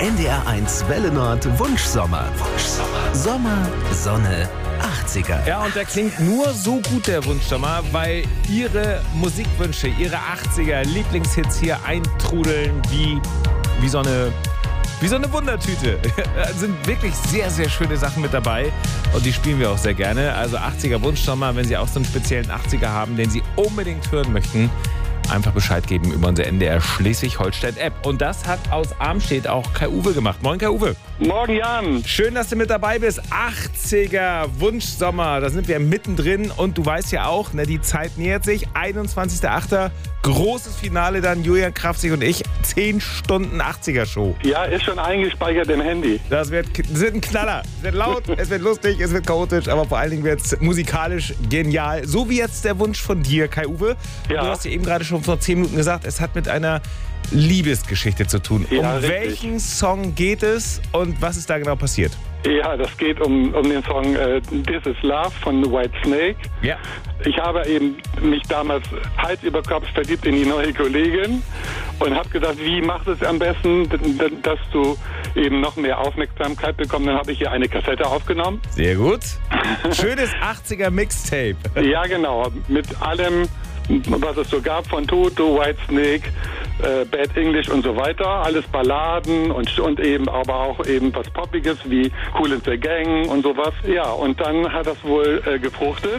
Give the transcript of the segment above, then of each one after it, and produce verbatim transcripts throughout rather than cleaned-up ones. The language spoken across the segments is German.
N D R eins Welle Nord Wunschsommer. Wunschsommer. Sommer, Sonne, achtziger. Ja, und der klingt nur so gut, der Wunschsommer, weil Ihre Musikwünsche, Ihre achtziger Lieblingshits hier eintrudeln wie, wie so eine... Wie so eine Wundertüte. Da sind wirklich sehr, sehr schöne Sachen mit dabei. Und die spielen wir auch sehr gerne. Also achtziger Wunschsommer, wenn Sie auch so einen speziellen achtziger haben, den Sie unbedingt hören möchten, einfach Bescheid geben über unsere N D R Schleswig-Holstein-App. Und das hat aus Armstedt auch Kai-Uwe gemacht. Moin, Kai-Uwe. Morgen, Jan. Schön, dass du mit dabei bist. achtziger Wunschsommer, da sind wir mittendrin. Und du weißt ja auch, ne, die Zeit nähert sich. einundzwanzigster achter Großes Finale dann, Julian Krafzig und ich. zehn Stunden achtziger-Show. Ja, ist schon eingespeichert im Handy. Das wird, das wird ein Knaller. Es wird laut, es wird lustig, es wird chaotisch, aber vor allen Dingen wird es musikalisch genial. So wie jetzt der Wunsch von dir, Kai-Uwe. Ja. Du hast ja eben gerade schon vor zehn Minuten gesagt, es hat mit einer Liebesgeschichte zu tun. Ja, um richtig. welchen Song geht es und was ist da genau passiert? Ja, das geht um, um den Song äh, This Is Love von Whitesnake. Ja. Ich habe eben mich damals Hals über Kopf verliebt in die neue Kollegin und habe gedacht, wie machst du es am besten, dass du eben noch mehr Aufmerksamkeit bekommst. Dann habe ich hier eine Kassette aufgenommen. Sehr gut. Schönes achtziger Mixtape. Ja, genau. Mit allem, was es so gab von Toto, Whitesnake, äh, Bad English und so weiter. Alles Balladen und, und eben aber auch eben was Poppiges wie Kool and the Gang und sowas. Ja, und dann hat das wohl äh, gefruchtet.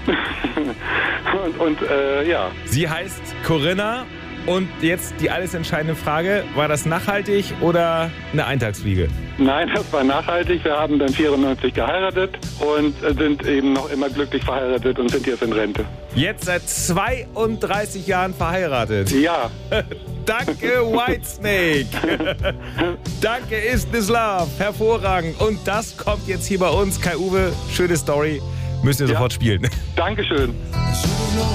und und äh, ja. Sie heißt Corinna. Und jetzt die alles entscheidende Frage, war das nachhaltig oder eine Eintagsfliege? Nein, das war nachhaltig. Wir haben dann vierundneunzig geheiratet und sind eben noch immer glücklich verheiratet und sind jetzt in Rente. Jetzt seit zweiunddreißig Jahren verheiratet. Ja. Danke, Whitesnake. Danke, Is This Love. Hervorragend. Und das kommt jetzt hier bei uns. Kai-Uwe, schöne Story. Müssen wir Ja. sofort spielen. Dankeschön.